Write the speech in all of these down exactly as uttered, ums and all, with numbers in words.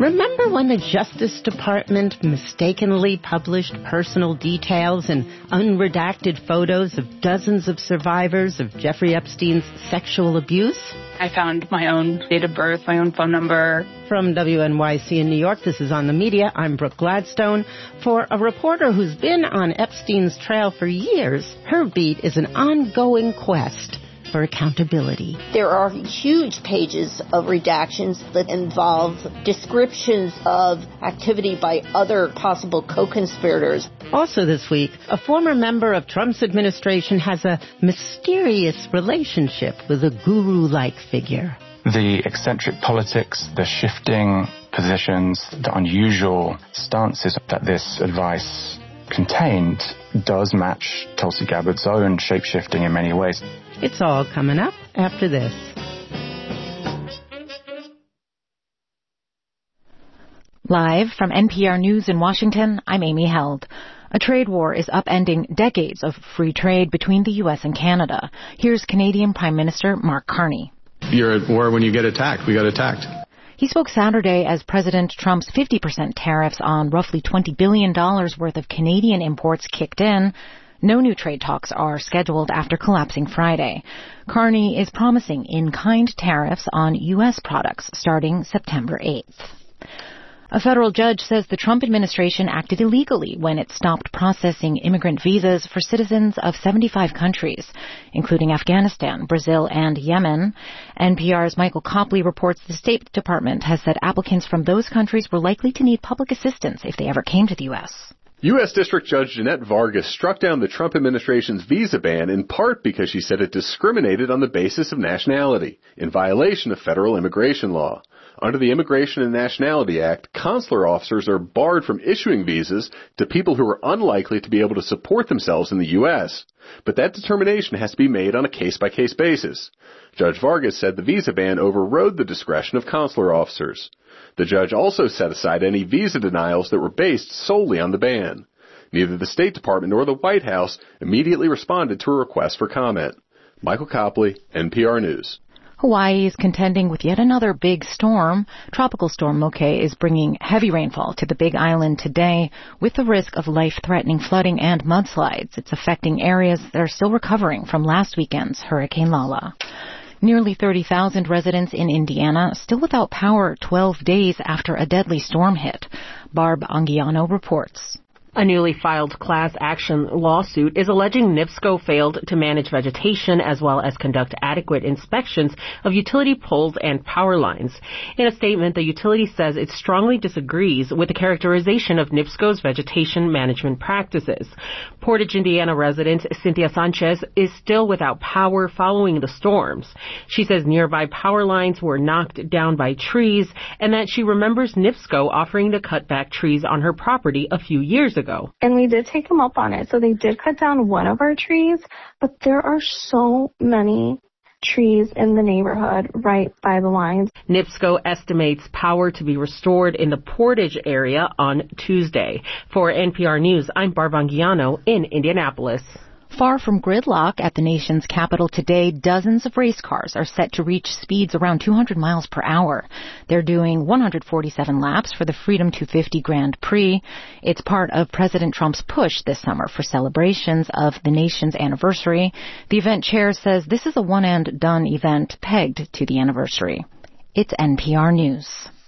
Remember when the Justice Department mistakenly published personal details and unredacted photos of dozens of survivors of Jeffrey Epstein's sexual abuse? I found my own date of birth, my own phone number. From W N Y C in New York, this is On the Media. I'm Brooke Gladstone. For a reporter who's been on Epstein's trail for years, her beat is an ongoing quest for accountability. There are huge pages of redactions that involve descriptions of activity by other possible co-conspirators. Also this week, a former member of Trump's administration has a mysterious relationship with a guru-like figure. The eccentric politics, the shifting positions, the unusual stances that this advice contained does match Tulsi Gabbard's own shape-shifting in many ways. It's all coming up after this. Live from N P R News in Washington, I'm Amy Held. A trade war is upending decades of free trade between the U S and Canada. Here's Canadian Prime Minister Mark Carney. You're at war when you get attacked. We got attacked. He spoke Saturday as President Trump's fifty percent tariffs on roughly twenty billion dollars worth of Canadian imports kicked in. No new trade talks are scheduled after collapsing Friday. Carney is promising in-kind tariffs on U S products starting September eighth. A federal judge says the Trump administration acted illegally when it stopped processing immigrant visas for citizens of seventy-five countries, including Afghanistan, Brazil, and Yemen. N P R's Michael Copley reports the State Department has said applicants from those countries were likely to need public assistance if they ever came to the U S. U S. District Judge Jeanette Vargas struck down the Trump administration's visa ban in part because she said it discriminated on the basis of nationality, in violation of federal immigration law. Under the Immigration and Nationality Act, consular officers are barred from issuing visas to people who are unlikely to be able to support themselves in the U S. But that determination has to be made on a case-by-case basis. Judge Vargas said the visa ban overrode the discretion of consular officers. The judge also set aside any visa denials that were based solely on the ban. Neither the State Department nor the White House immediately responded to a request for comment. Michael Copley, N P R News. Hawaii is contending with yet another big storm. Tropical Storm Moke is bringing heavy rainfall to the Big Island today with the risk of life-threatening flooding and mudslides. It's affecting areas that are still recovering from last weekend's Hurricane Lala. Nearly thirty thousand residents in Indiana still without power twelve days after a deadly storm hit. Barb Anguiano reports. A newly filed class action lawsuit is alleging NIPSCO failed to manage vegetation as well as conduct adequate inspections of utility poles and power lines. In a statement, the utility says it strongly disagrees with the characterization of NIPSCO's vegetation management practices. Portage, Indiana resident Cynthia Sanchez is still without power following the storms. She says nearby power lines were knocked down by trees and that she remembers NIPSCO offering to cut back trees on her property a few years ago. Ago. And we did take them up on it. So they did cut down one of our trees, but there are so many trees in the neighborhood right by the lines. NIPSCO estimates power to be restored in the Portage area on Tuesday. For N P R News, I'm Barb Anguiano in Indianapolis. Far from gridlock at the nation's capital today, dozens of race cars are set to reach speeds around two hundred miles per hour. They're doing one hundred forty-seven laps for the Freedom two fifty Grand Prix. It's part of President Trump's push this summer for celebrations of the nation's anniversary. The event chair says this is a one-and-done event pegged to the anniversary. It's N P R News.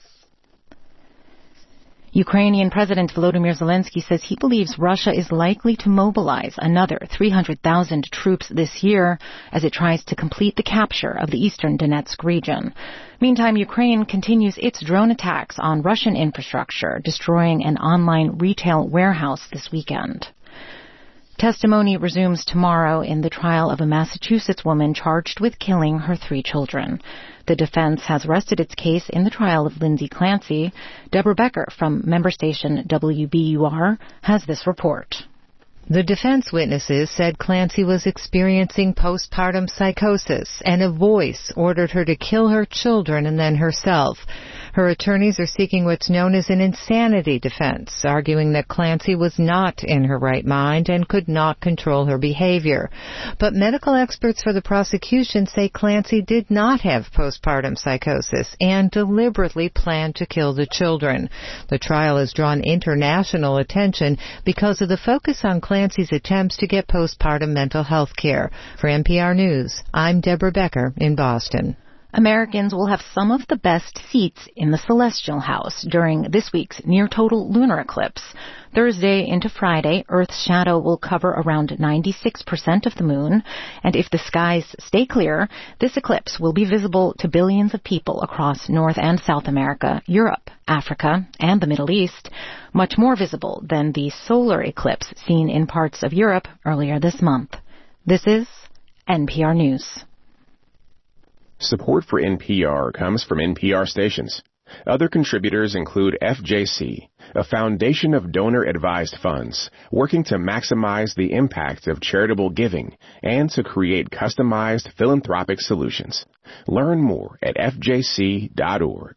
Ukrainian President Volodymyr Zelensky says he believes Russia is likely to mobilize another three hundred thousand troops this year as it tries to complete the capture of the eastern Donetsk region. Meantime, Ukraine continues its drone attacks on Russian infrastructure, destroying an online retail warehouse this weekend. Testimony resumes tomorrow in the trial of a Massachusetts woman charged with killing her three children. The defense has rested its case in the trial of Lindsay Clancy. Deborah Becker from member station W B U R has this report. The defense witnesses said Clancy was experiencing postpartum psychosis and a voice ordered her to kill her children and then herself. Her attorneys are seeking what's known as an insanity defense, arguing that Clancy was not in her right mind and could not control her behavior. But medical experts for the prosecution say Clancy did not have postpartum psychosis and deliberately planned to kill the children. The trial has drawn international attention because of the focus on Clancy's attempts to get postpartum mental health care. For N P R News, I'm Deborah Becker in Boston. Americans will have some of the best seats in the celestial house during this week's near-total lunar eclipse. Thursday into Friday, Earth's shadow will cover around ninety-six percent of the moon, and if the skies stay clear, this eclipse will be visible to billions of people across North and South America, Europe, Africa, and the Middle East, much more visible than the solar eclipse seen in parts of Europe earlier this month. This is N P R News. Support for N P R comes from N P R stations. Other contributors include F J C, a foundation of donor-advised funds working to maximize the impact of charitable giving and to create customized philanthropic solutions. Learn more at F J C dot org.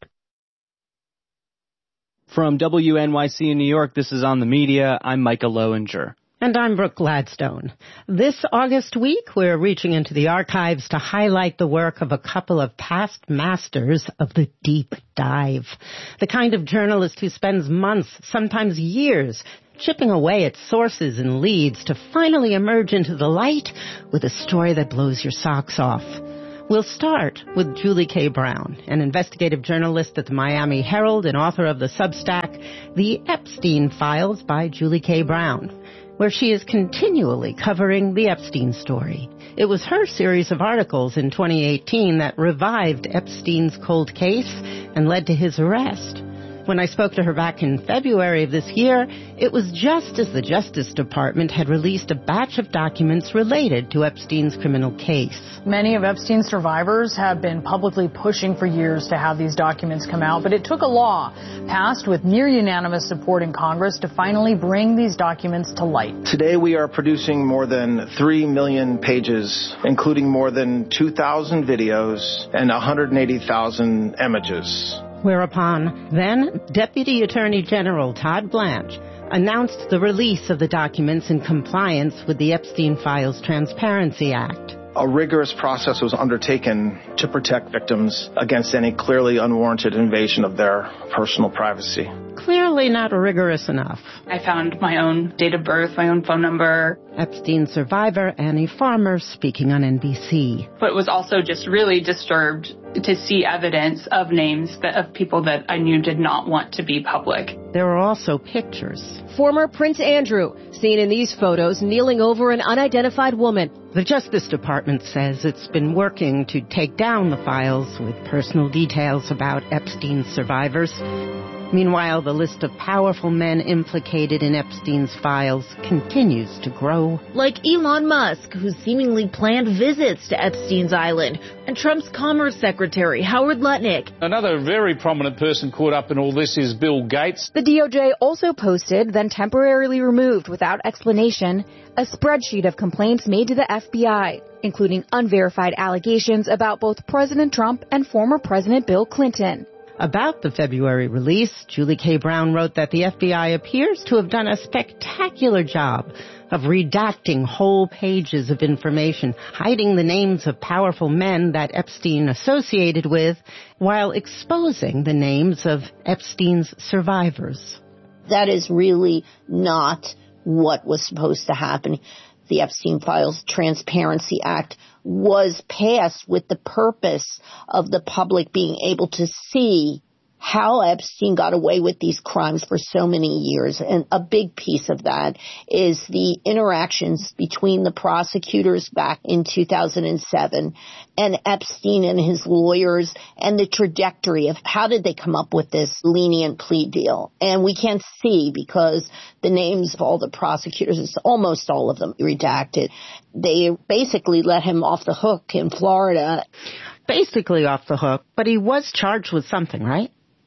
From W N Y C in New York, this is On the Media. I'm Micah Lowinger. And I'm Brooke Gladstone. This August week, we're reaching into the archives to highlight the work of a couple of past masters of the deep dive. The kind of journalist who spends months, sometimes years, chipping away at sources and leads to finally emerge into the light with a story that blows your socks off. We'll start with Julie K. Brown, an investigative journalist at the Miami Herald and author of the Substack, The Epstein Files by Julie K. Brown, where she is continually covering the Epstein story. It was her series of articles in twenty eighteen that revived Epstein's cold case and led to his arrest. When I spoke to her back in February of this year, it was just as the Justice Department had released a batch of documents related to Epstein's criminal case. Many of Epstein's survivors have been publicly pushing for years to have these documents come out, but it took a law passed with near unanimous support in Congress to finally bring these documents to light. Today we are producing more than three million pages, including more than two thousand videos and one hundred eighty thousand images. Whereupon, then, Deputy Attorney General Todd Blanche announced the release of the documents in compliance with the Epstein Files Transparency Act. A rigorous process was undertaken to protect victims against any clearly unwarranted invasion of their personal privacy. Clearly not rigorous enough. I found my own date of birth, my own phone number. Epstein survivor Annie Farmer speaking on N B C. But was also just really disturbed to see evidence of names that, of people that I knew did not want to be public. There were also pictures. Former Prince Andrew, seen in these photos, kneeling over an unidentified woman. The Justice Department says it's been working to take down the files with personal details about Epstein's survivors. Meanwhile, the list of powerful men implicated in Epstein's files continues to grow. Like Elon Musk, who seemingly planned visits to Epstein's island, and Trump's Commerce Secretary, Howard Lutnick. Another very prominent person caught up in all this is Bill Gates. The D O J also posted, then temporarily removed without explanation, a spreadsheet of complaints made to the F B I, including unverified allegations about both President Trump and former President Bill Clinton. About the February release, Julie K. Brown wrote that the F B I appears to have done a spectacular job of redacting whole pages of information, hiding the names of powerful men that Epstein associated with, while exposing the names of Epstein's survivors. That is really not what was supposed to happen. The Epstein Files Transparency Act was passed with the purpose of the public being able to see how Epstein got away with these crimes for so many years. And a big piece of that is the interactions between the prosecutors back in two thousand seven and Epstein and his lawyers, and the trajectory of how did they come up with this lenient plea deal. And we can't see because the names of all the prosecutors, it's almost all of them redacted. They basically let him off the hook in Florida. Basically off the hook, but he was charged with something, right?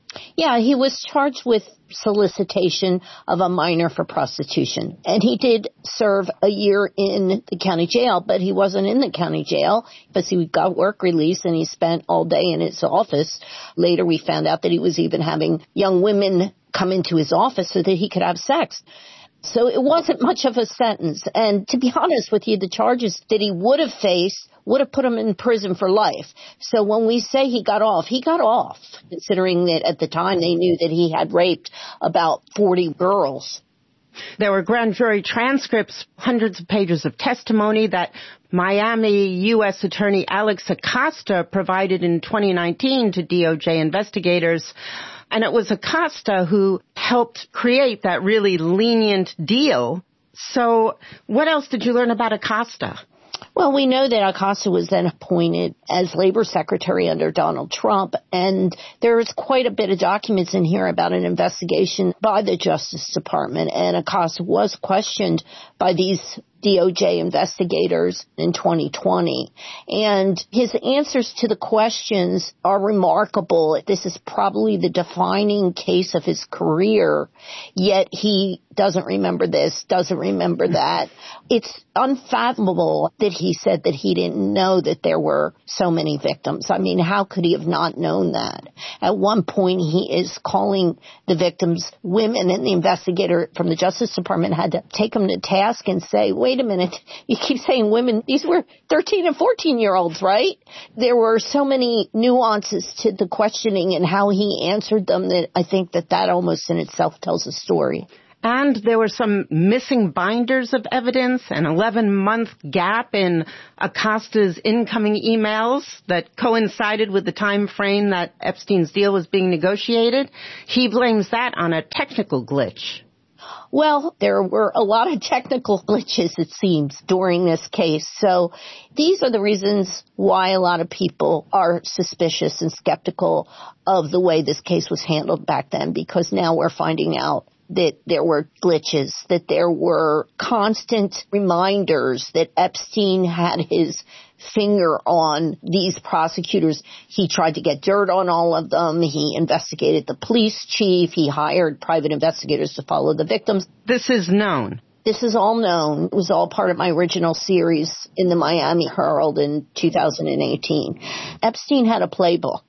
Yeah, he was charged with solicitation of a minor for prostitution. And he did serve a year in the county jail, but he wasn't in the county jail because he got work release and he spent all day in his office. Later, we found out that he was even having young women come into his office so that he could have sex. So it wasn't much of a sentence. And to be honest with you, the charges that he would have faced would have put him in prison for life. So when we say he got off, he got off, considering that at the time they knew that he had raped about forty girls. There were grand jury transcripts, hundreds of pages of testimony that Miami U S Attorney Alex Acosta provided in twenty nineteen to D O J investigators. And it was Acosta who helped create that really lenient deal. So what else did you learn about Acosta? Well, we know that Acosta was then appointed as labor secretary under Donald Trump, and there's quite a bit of documents in here about an investigation by the Justice Department, and Acosta was questioned by these D O J investigators in twenty twenty. And his answers to the questions are remarkable. This is probably the defining case of his career, yet he doesn't remember this, doesn't remember that. It's unfathomable that he said that he didn't know that there were so many victims. I mean, how could he have not known that? At one point, he is calling the victims women, and the investigator from the Justice Department had to take him to task and say, wait a minute, you keep saying women. These were thirteen and fourteen-year-olds, right? There were so many nuances to the questioning and how he answered them that I think that that almost in itself tells a story. And there were some missing binders of evidence, an eleven-month gap in Acosta's incoming emails that coincided with the time frame that Epstein's deal was being negotiated. He blames that on a technical glitch. Well, there were a lot of technical glitches, it seems, during this case. So these are the reasons why a lot of people are suspicious and skeptical of the way this case was handled back then, because now we're finding out that there were glitches, that there were constant reminders that Epstein had his finger on these prosecutors. He tried to get dirt on all of them. He investigated the police chief. He hired private investigators to follow the victims. This is known. This is all known. It was all part of my original series in the Miami Herald in two thousand eighteen. Epstein had a playbook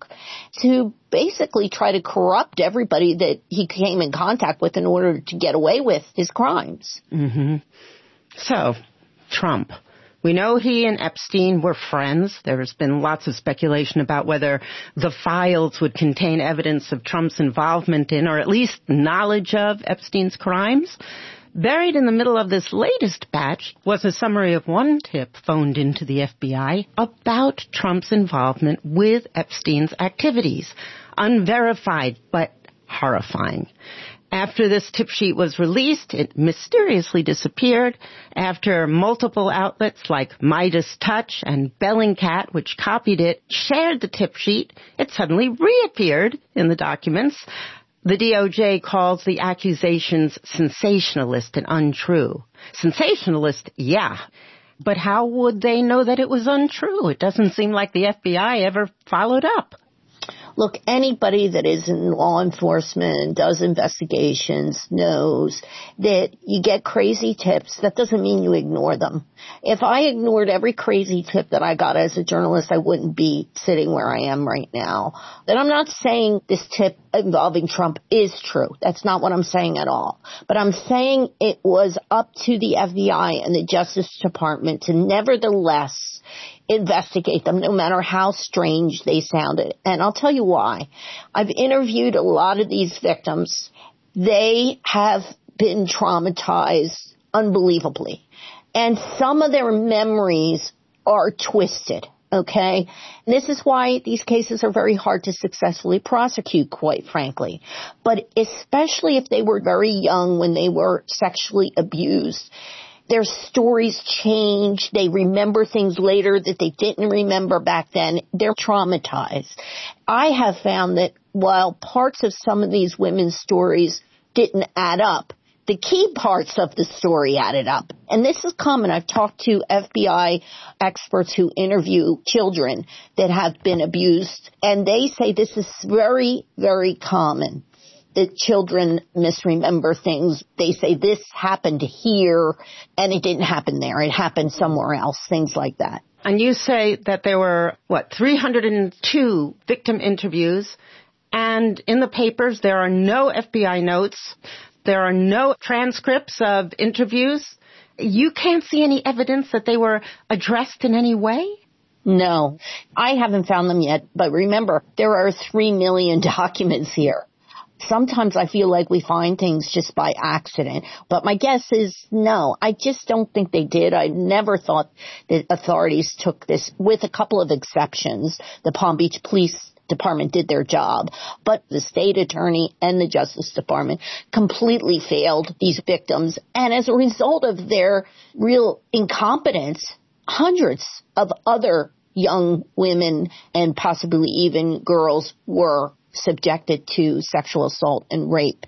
to basically try to corrupt everybody that he came in contact with in order to get away with his crimes. Mm-hmm. So, Trump. We know he and Epstein were friends. There's been lots of speculation about whether the files would contain evidence of Trump's involvement in, or at least knowledge of, Epstein's crimes. Buried in the middle of this latest batch was a summary of one tip phoned into the F B I about Trump's involvement with Epstein's activities. Unverified, but horrifying. After this tip sheet was released, it mysteriously disappeared after multiple outlets like Midas Touch and Bellingcat, which copied it, shared the tip sheet. It suddenly reappeared in the documents. The D O J calls the accusations sensationalist and untrue. Sensationalist, yeah. But how would they know that it was untrue? It doesn't seem like the F B I ever followed up. Look, anybody that is in law enforcement and does investigations knows that you get crazy tips. That doesn't mean you ignore them. If I ignored every crazy tip that I got as a journalist, I wouldn't be sitting where I am right now. And I'm not saying this tip involving Trump is true. That's not what I'm saying at all. But I'm saying it was up to the F B I and the Justice Department to nevertheless investigate them, no matter how strange they sounded. And I'll tell you why. I've interviewed a lot of these victims. They have been traumatized unbelievably. And some of their memories are twisted, okay? And this is why these cases are very hard to successfully prosecute, quite frankly. But especially if they were very young when they were sexually abused, their stories change. They remember things later that they didn't remember back then. They're traumatized. I have found that while parts of some of these women's stories didn't add up, the key parts of the story added up. And this is common. I've talked to F B I experts who interview children that have been abused, and they say this is very, very common. That children misremember things. They say this happened here, and it didn't happen there. It happened somewhere else, things like that. And you say that there were, what, three hundred two victim interviews, and in the papers there are no F B I notes, there are no transcripts of interviews. You can't see any evidence that they were addressed in any way? No, I haven't found them yet, but remember, there are three million documents here. Sometimes I feel like we find things just by accident, but my guess is no. I just don't think they did. I never thought that authorities took this, with a couple of exceptions. The Palm Beach Police Department did their job, but the state attorney and the Justice Department completely failed these victims. And as a result of their real incompetence, hundreds of other young women and possibly even girls were subjected to sexual assault and rape.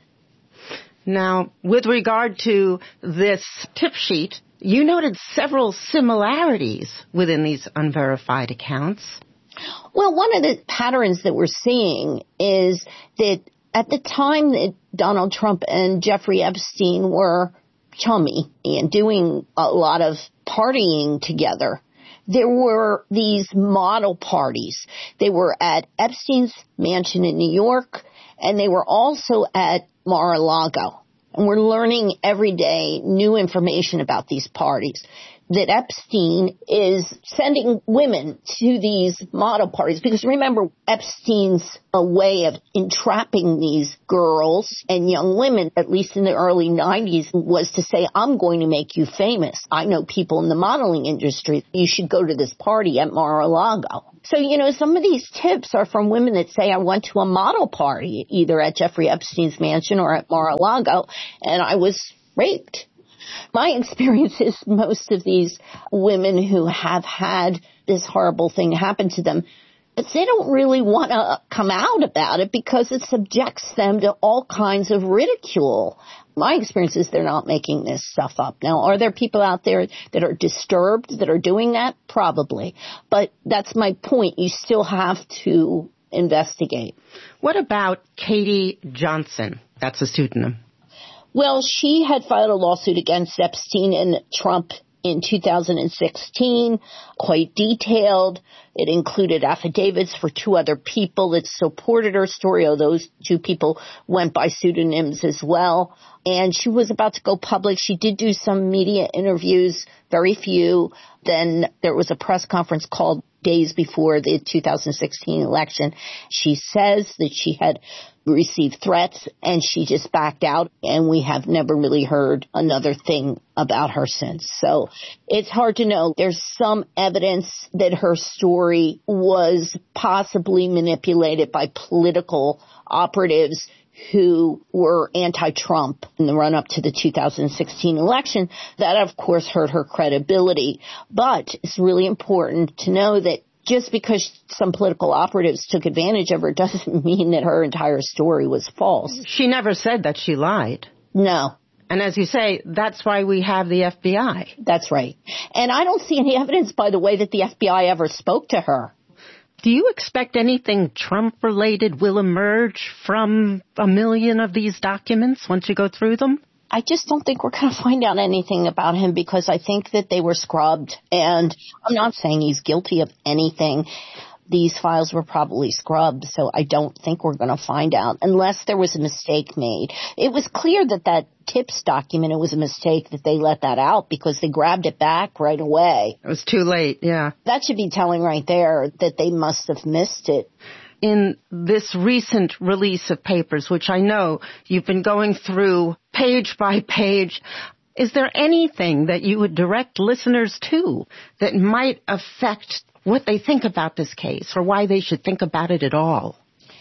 Now, with regard to this tip sheet, you noted several similarities within these unverified accounts. Well, one of the patterns that we're seeing is that at the time that Donald Trump and Jeffrey Epstein were chummy and doing a lot of partying together, there were these model parties. They were at Epstein's mansion in New York, and they were also at Mar-a-Lago. And we're learning every day new information about these parties. That Epstein is sending women to these model parties. Because remember, Epstein's a way of entrapping these girls and young women, at least in the early nineties, was to say, I'm going to make you famous. I know people in the modeling industry. You should go to this party at Mar-a-Lago. So, you know, some of these tips are from women that say, I went to a model party, either at Jeffrey Epstein's mansion or at Mar-a-Lago, and I was raped. My experience is most of these women who have had this horrible thing happen to them, they don't really want to come out about it because it subjects them to all kinds of ridicule. My experience is they're not making this stuff up. Now, are there people out there that are disturbed that are doing that? Probably. But that's my point. You still have to investigate. What about Katie Johnson? That's a pseudonym. Well, she had filed a lawsuit against Epstein and Trump in two thousand sixteen, quite detailed. It included affidavits for two other people that supported her story, although those two people went by pseudonyms as well. And she was about to go public. She did do some media interviews, very few. Then there was a press conference called days before the two thousand sixteen election. She says that she had received threats and she just backed out, and we have never really heard another thing about her since. So it's hard to know. There's some evidence that her story was possibly manipulated by political operatives who were anti-Trump in the run-up to the two thousand sixteen election. That, of course, hurt her credibility. But it's really important to know that just because some political operatives took advantage of her doesn't mean that her entire story was false. She never said that she lied. No. And as you say, that's why we have the F B I. That's right. And I don't see any evidence, by the way, that the F B I ever spoke to her. Do you expect anything Trump-related will emerge from a million of these documents once you go through them? I just don't think we're going to find out anything about him because I think that they were scrubbed. And I'm not saying he's guilty of anything. These files were probably scrubbed, so I don't think we're going to find out unless there was a mistake made. It was clear that that tips document, it was a mistake that they let that out because they grabbed it back right away. It was too late, yeah. That should be telling right there that they must have missed it. In this recent release of papers, which I know you've been going through page by page, is there anything that you would direct listeners to that might affect what they think about this case or why they should think about it at all?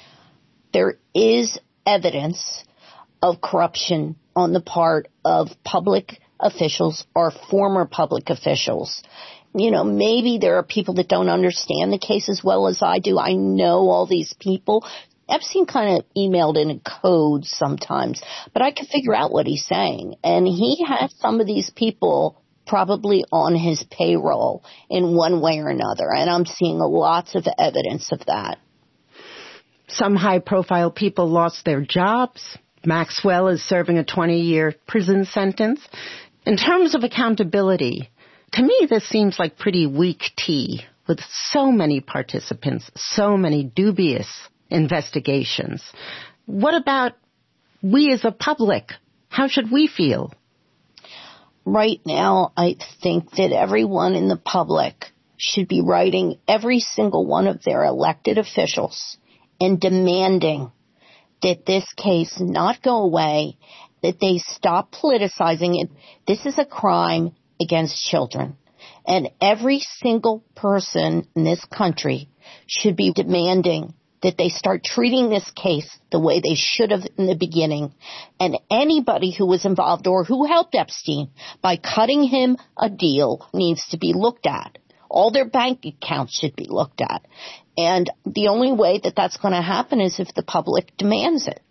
There is evidence of corruption on the part of public officials or former public officials. You know, maybe there are people that don't understand the case as well as I do. I know all these people, Epstein kind of emailed in code sometimes, but I could figure out what he's saying. And he had some of these people probably on his payroll in one way or another. And I'm seeing lots of evidence of that. Some high-profile people lost their jobs. Maxwell is serving a twenty-year prison sentence. In terms of accountability, to me this seems like pretty weak tea with so many participants, so many dubious investigations. What about we as a public? How should we feel? Right now, I think that everyone in the public should be writing every single one of their elected officials and demanding that this case not go away, that they stop politicizing it. This is a crime against children. And every single person in this country should be demanding that they start treating this case the way they should have in the beginning. And anybody who was involved or who helped Epstein by cutting him a deal needs to be looked at. All their bank accounts should be looked at. And the only way that that's going to happen is if the public demands it.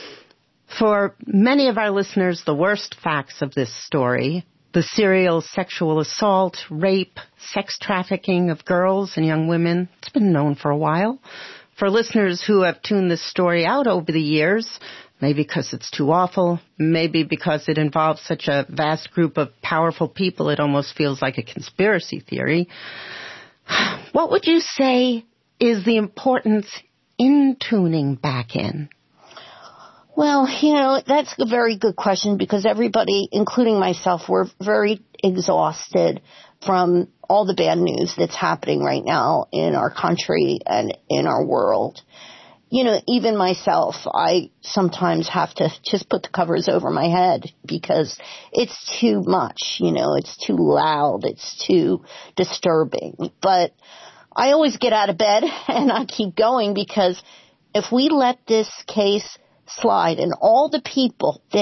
For many of our listeners, the worst facts of this story, the serial sexual assault, rape, sex trafficking of girls and young women, it's been known for a while. For listeners who have tuned this story out over the years, maybe because it's too awful, maybe because it involves such a vast group of powerful people, it almost feels like a conspiracy theory. What would you say is the importance in tuning back in? Well, you know, that's a very good question because everybody, including myself, we're very exhausted from all the bad news that's happening right now in our country and in our world. You know, even myself, I sometimes have to just put the covers over my head because it's too much, you know, it's too loud, it's too disturbing. But I always get out of bed and I keep going because if we let this case slide and all the people that